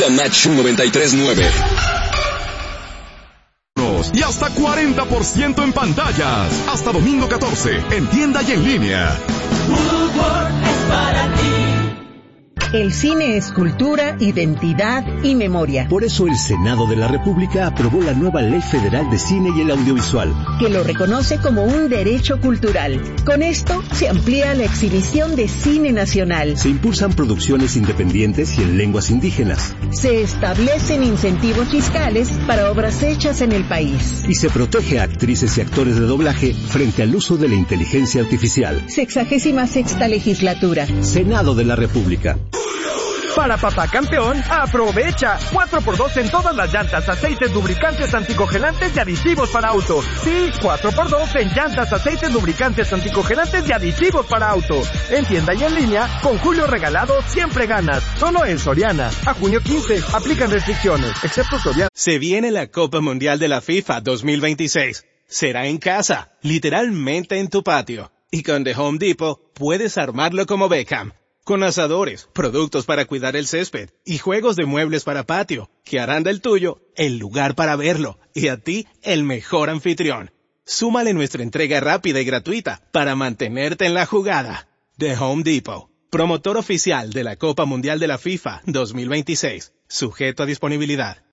Match 93.9. Y hasta 40% en pantallas. Hasta domingo 14, en tienda y en línea. Woodward es para ti. El cine es cultura, identidad y memoria. Por eso el Senado de la República aprobó la nueva Ley Federal de Cine y el Audiovisual, que lo reconoce como un derecho cultural. Con esto se amplía la exhibición de cine nacional. Se impulsan producciones independientes y en lenguas indígenas. Se establecen incentivos fiscales para obras hechas en el país. Y se protege a actrices y actores de doblaje frente al uso de la inteligencia artificial. 66ª legislatura. Senado de la República. Para Papá Campeón, aprovecha 4x2 en todas las llantas, aceites, lubricantes, anticongelantes y aditivos para auto. Sí, 4x2 en llantas, aceites, lubricantes, anticongelantes y aditivos para auto. En tienda y en línea, con Julio Regalado siempre ganas. Solo en Soriana. A junio 15, aplican restricciones, excepto Soriana. Se viene la Copa Mundial de la FIFA 2026. Será en casa, literalmente en tu patio. Y con The Home Depot puedes armarlo como Beckham. Con asadores, productos para cuidar el césped y juegos de muebles para patio, que harán del tuyo el lugar para verlo y a ti el mejor anfitrión. Súmale nuestra entrega rápida y gratuita para mantenerte en la jugada. The Home Depot, promotor oficial de la Copa Mundial de la FIFA 2026, sujeto a disponibilidad.